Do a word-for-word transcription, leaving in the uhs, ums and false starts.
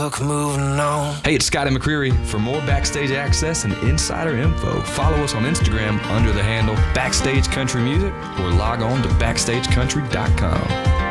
book, moving on. Hey, it's Scotty McCreery. For more backstage access and insider info, follow us on Instagram under the handle Backstage Country Music or log on to backstage country dot com.